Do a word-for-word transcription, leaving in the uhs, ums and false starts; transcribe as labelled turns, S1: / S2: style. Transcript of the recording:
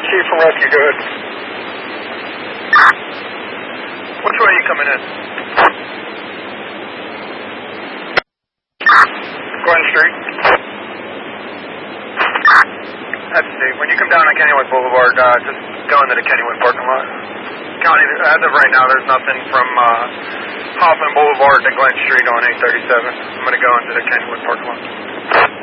S1: Chief from Rescue, go ahead. Which way are you coming in? Glen Street. That's Steve. When you come down on Kennywood Boulevard, uh, just go into the Kennywood parking lot. County, as of right now, there's nothing from uh, Hoffman Boulevard to Glen Street on eight thirty-seven. I'm going to go into the Kennywood parking lot.